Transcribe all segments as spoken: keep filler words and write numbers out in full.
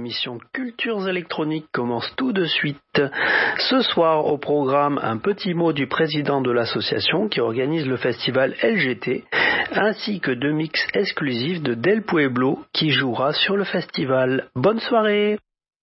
l'émission Cultures électroniques commence tout de suite. Ce soir au programme, un petit mot du président de l'association qui organise le festival L G T, ainsi que deux mix exclusifs de Del Pueblo qui jouera sur le festival. Bonne soirée.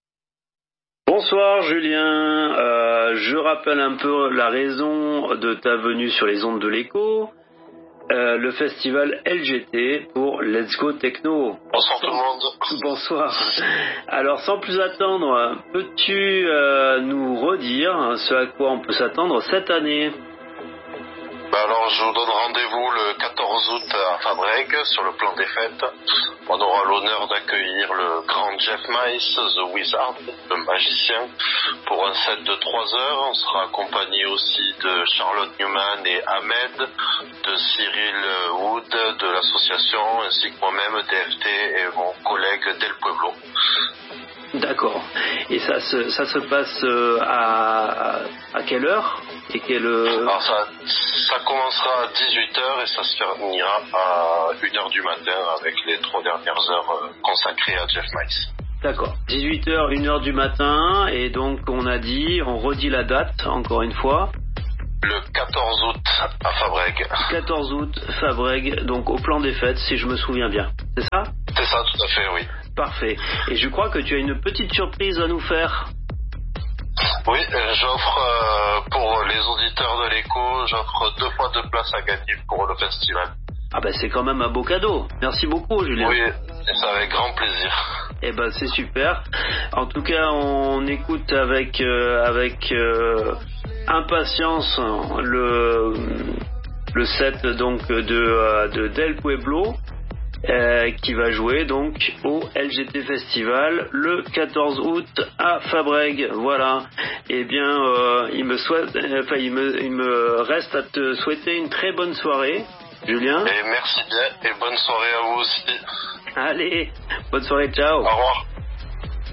Bonsoir Julien, euh, je rappelle un peu la raison de ta venue sur les ondes de l'écho. Euh, le festival L G T pour Let's Go Techno. Bonsoir tout le monde. Bonsoir. Alors sans plus attendre, peux-tu euh, nous redire ce à quoi on peut s'attendre cette année? Bah alors je vous donne rendez-vous le quatorze août à Fabrègues sur le plan des fêtes. On aura l'honneur d'accueillir le grand Jeff Mice, The Wizard, le magicien, pour un set de trois heures. On sera accompagné aussi de Charlotte Newman et Ahmed, de Cyril Wood de l'association, ainsi que moi-même, D F T et mon collègue Del Pueblo. D'accord. Et ça se, ça se passe à, à quelle heure et quelle... Alors ça, ça commencera à dix-huit heures et ça se finira à une heure du matin avec les trois dernières heures consacrées à Jeff Mice. D'accord. dix-huit heures, une heure du matin, et donc on a dit, on redit la date encore une fois. Le quatorze août à Fabrègues. quatorze août, Fabrègues, donc au plan des fêtes, si je me souviens bien. C'est ça ? C'est ça, tout à fait, oui. Parfait. Et je crois que tu as une petite surprise à nous faire. Oui, j'offre euh, pour les auditeurs de l'écho, j'offre deux fois deux places à gagner pour le festival. Ah ben c'est quand même un beau cadeau. Merci beaucoup Julien. Oui, c'est avec grand plaisir. Eh ben c'est super. En tout cas, on écoute avec euh, avec euh, impatience le le set donc de de Del Pueblo. Euh, qui va jouer donc au L G T Festival le quatorze août à Fabrègues. Voilà. Eh bien, euh, il me souhaite, enfin, il me, il me reste à te souhaiter une très bonne soirée, Julien. Et merci bien et bonne soirée à vous aussi. Allez, bonne soirée, ciao. Au revoir.